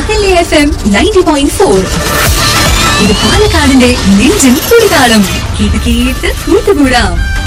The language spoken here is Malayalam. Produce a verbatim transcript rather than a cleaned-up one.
Ahalya F M ninety point four. ഇത് പാലക്കാടിന്റെ നെഞ്ചിൻ തുടിതാളം. കേട്ട് കേട്ട് കൂട്ടുകൂടാം.